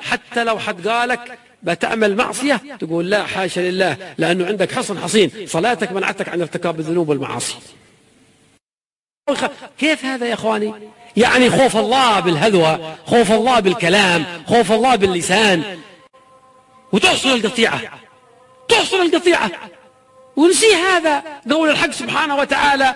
حتى لو حد قالك بتعمل معصية تقول لا حاشا لله، لأنه عندك حصن حصين، صلاتك منعتك عن ارتكاب الذنوب والمعاصي. كيف هذا يا إخواني؟ يعني خوف الله بالهذوة، خوف الله بالكلام، خوف الله باللسان، وتحصل القطيعة، تحصل القطيعة. ونسي هذا قول الحق سبحانه وتعالى،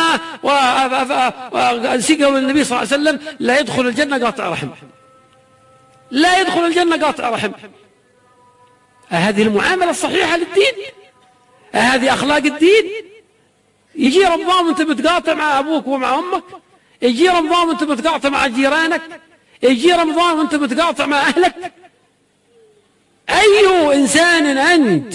ونسي قول النبي صلى الله عليه وسلم لا يدخل الجنة قاطع رحم، لا يدخل الجنة قاطع رحم. هذه المعاملة الصحيحة للدين؟ هذه أخلاق الدين؟ يجي رمضان وانت بتقاطع مع أبوك ومع أمك، يجي رمضان وانت بتقاطع مع جيرانك، يجي رمضان وانت بتقاطع مع أهلك. أي إنسان أنت؟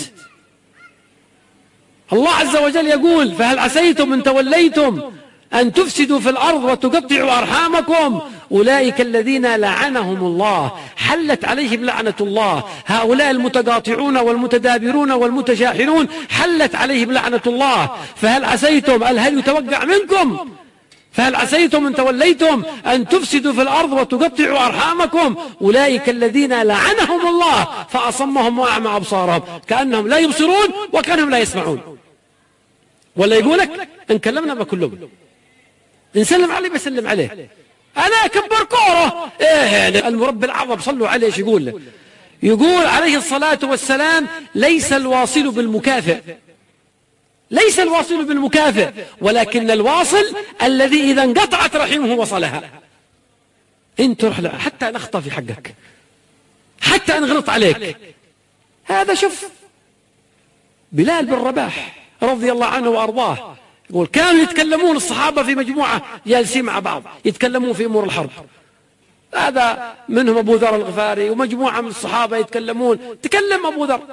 الله عز وجل يقول فهل عسيتم إن توليتم أن تفسدوا في الأرض وتقطعوا أرحامكم أولئك الذين لعنهم الله، حلت عليهم لعنة الله. هؤلاء المتقاطعون والمتدابرون والمتشاحنون حلت عليهم لعنة الله. فهل عسيتم، هل يتوقع منكم؟ فهل عسيتم إن توليتم أن تفسدوا في الأرض وتقطعوا أرحامكم أولئك الذين لعنهم الله فأصمهم وأعمى أبصارهم كأنهم لا يبصرون وكأنهم لا يسمعون. ولا يقولك إن كلمنا بكلهم، إن سلم عليه بسلم عليه، أنا أكبر كورة. إيه المربي الأعظم صلوا عليه ايش يقول له؟ يقول عليه الصلاة والسلام ليس الواصل بالمكافئ، ليس الواصل بالمكافئ، ولكن الواصل الذي إذا انقطعت رحمه وصلها. انت تروح حتى نخطأ في حقك، حتى نغلط عليك. هذا شوف بلال بن رباح رضي الله عنه وأرضاه، يقول كانوا يتكلمون الصحابة في مجموعة جالسين مع بعض يتكلمون في أمور الحرب، هذا منهم أبو ذر الغفاري ومجموعة من الصحابة يتكلمون. تكلم أبو ذر،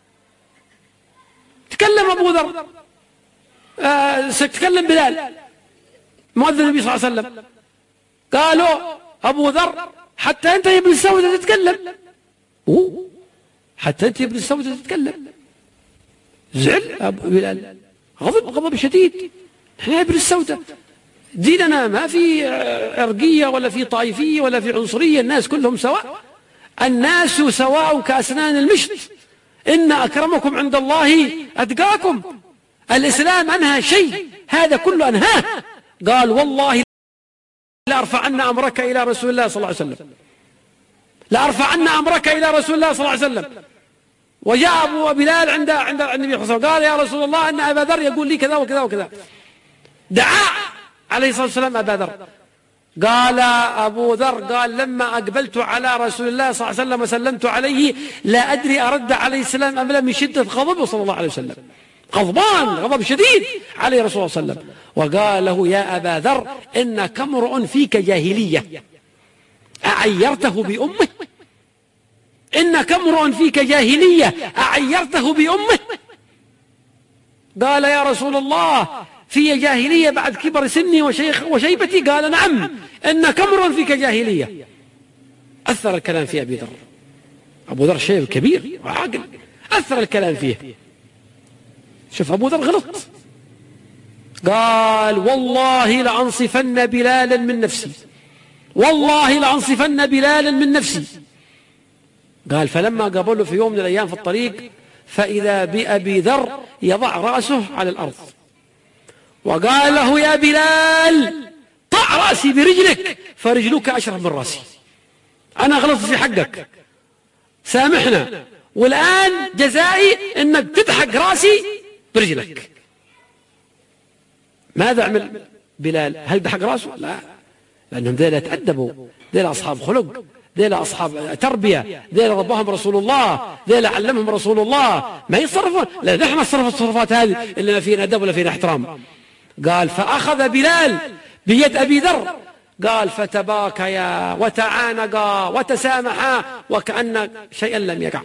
تكلم أبو ذر، تكلم بلال مؤذن النبي صلى الله عليه وسلم، قالوا أبو ذر حتى أنت يا ابن السودة تتكلم، حتى أنت يا ابن السودة تتكلم. زعل أبو بلال، غضب شديد. نحن يا ابن السودة ديننا ما في عرقية ولا في طائفية ولا في عنصرية، الناس كلهم سواء، الناس سواء كأسنان المشط، إن أكرمكم عند الله أتقاكم. الإسلام أنهى شيء، هذا كله أنهاه. قال والله لأرفعن أمرك إلى رسول الله صلى الله عليه وسلم، لأرفعن أمرك إلى رسول الله صلى الله عليه وسلم. وجاء أبو بلال عند النبي صلى الله عليه وسلم قال يا رسول الله أن أبا ذر يقول لي كذا وكذا وكذا. دعا عليه الصلاة والسلام أبا ذر، قال أبو ذر قال لما أقبلت على رسول الله صلى الله عليه وسلم وسلمت عليه لا أدري أرد عليه السلام أم لا، من شدة غضبه صلى الله عليه وسلم، غضبان غضب شديد عليه رسول الله صلى الله عليه وسلم. وقال له يا أبا ذر إنك امرؤ فيك جاهلية أعيرته بأمه، إنك امرؤ فيك جاهلية أعيرته بأمه. قال يا رسول الله في جاهلية بعد كبر سني وشيبتي؟ قال نعم، إنك امرؤ فيك جاهلية. أثر الكلام في أبي ذر، أبو ذر شيء كبير وعاقل، أثر الكلام فيه. شوف أبو ذر غلط، قال والله لأنصفن بلالا من نفسي، والله لأنصفن بلالا من نفسي. قال فلما قابله في يوم من الأيام في الطريق فإذا بأبي ذر يضع رأسه على الأرض، وقال له يا بلال طع رأسي برجلك فرجلك أشرف من رأسي، أنا غلطت في حقك سامحنا، والآن جزائي إنك تدحق رأسي برجلك. ماذا عمل بلال؟ هل دحق رأسه؟ لا، لأنهم ذيلا تأدبوا، ذيلا أصحاب خلق، ذيلا أصحاب تربية، ذيلا ربهم رسول الله، ذيلا علمهم رسول الله، ما يتصرفون. لا نحن نصرف التصرفات هذه اللي ما فينا أدب ولا فينا احترام. قال فأخذ بلال بيد أبي ذر، قال فتباكيا وتعانقا وتسامحا وكأن شيئا لم يقع.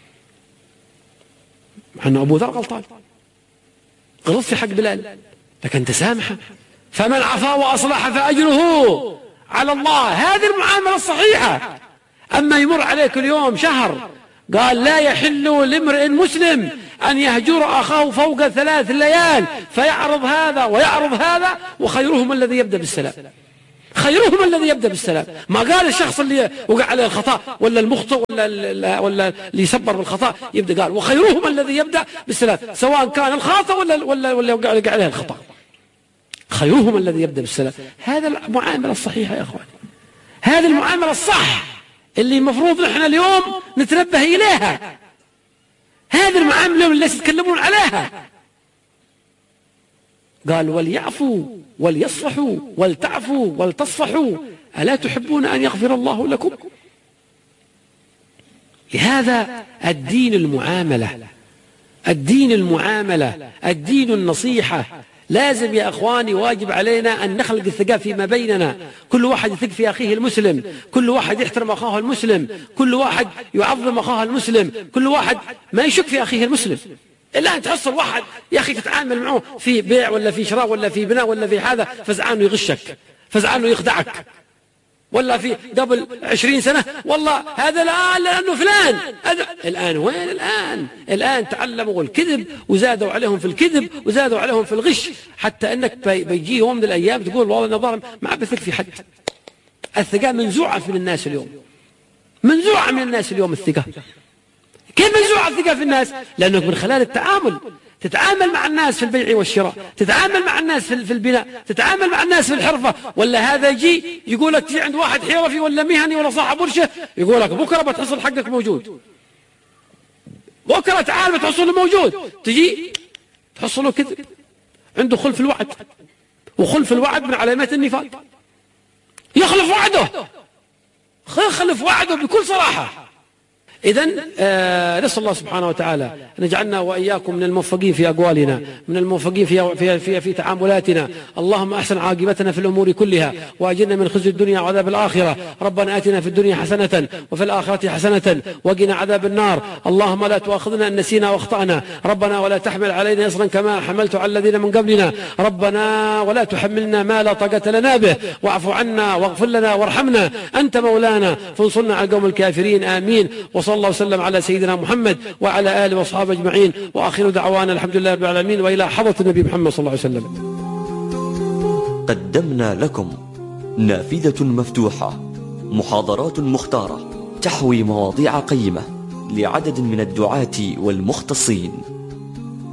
مع أن أبو ذر غلطان، غلط في حق بلال، لكن تسامحا. فمن عفا وأصلح فأجره على الله، هذه المعاملة الصحيحة. أما يمر عليك اليوم شهر، قال لا يحل لامرئ مسلم أن يهجر أخاه فوق 3 ليال فيعرض هذا ويعرض هذا، وخيرهم الذي يبدأ بالسلام. خيرهم الذي يبدأ بالسلام. ما قال الشخص اللي وقع عليه الخطأ ولا المخطئ ولا اللي يسبر بالخطأ يبدأ، قال وخيرهم الذي يبدأ بالسلام، سواء كان الخاطئ ولا وقع عليه الخطأ، خيرهم الذي يبدأ بالسلام. هذا المعاملة الصحيحة يا أخواني، هذه المعاملة الصح اللي المفروض نحن اليوم نتنبه إليها، هذه المعاملة اللي يتكلمون عليها. قال وليعفوا وليصفحوا ولتعفوا ولتصفحوا ألا تحبون أن يغفر الله لكم. لهذا الدين المعاملة، الدين المعاملة، الدين النصيحة. لازم يا أخواني، واجب علينا أن نخلق الثقة فيما بيننا، كل واحد يثق في أخيه المسلم، كل واحد يحترم أخاه المسلم، كل واحد يعظم أخاه المسلم، كل واحد ما يشك في أخيه المسلم. الآن تحصل واحد يا أخي تتعامل معه في بيع ولا في شراء ولا في بناء ولا في هذا، فزعان يغشك، فزعان يخدعك، ولا في قبل 20 سنة والله هذا الآن لأنه فلان. الآن وين؟ الآن تعلموا الكذب وزادوا عليهم في الكذب وزادوا عليهم في الغش، حتى أنك بيجي يوم من الأيام تقول والله أنا ظالم ما بثق في حد. الثقة منزوعة من الناس اليوم، منزوعة من الناس اليوم الثقة. كيف منزوعة الثقة في الناس؟ لأنك من خلال التعامل تتعامل مع الناس في البيع والشراء، تتعامل مع الناس في البناء، تتعامل مع الناس في الحرفة. ولا هذا يجي يقول لك تجي عند واحد حرفي ولا مهني ولا صاحب ورشة يقول لك بكرة بتحصل حقك موجود، بكرة تعال بتحصل موجود، تجي تحصله كذب، عنده خلف الوعد، وخلف الوعد من علامات النفاق. يخلف وعده، يخلف وعده بكل صراحة. إذن نسأل الله سبحانه وتعالى أن يجعلنا وإياكم من الموفقين في أقوالنا، من الموفقين في تعاملاتنا. اللهم أحسن عاقبتنا في الأمور كلها وأجرنا من خزي الدنيا وعذاب الآخرة. ربنا آتنا في الدنيا حسنة وفي الآخرة حسنة وقنا عذاب النار. اللهم لا تؤاخذنا إن نسينا واخطأنا. ربنا ولا تحمل علينا إصرا كما حملت على الذين من قبلنا. ربنا ولا تحملنا ما لا طاقة لنا به، واعف عنا واغفر لنا وارحمنا، أنت مولانا فانصرنا على القوم الكافرين. آمين. وصلى الله وسلم على سيدنا محمد وعلى آله وأصحابه أجمعين، وآخر دعوانا الحمد لله رب العالمين، وإلى حضرة النبي محمد صلى الله عليه وسلم. قدمنا لكم نافذة مفتوحة، محاضرات مختارة تحوي مواضيع قيمة لعدد من الدعاة والمختصين.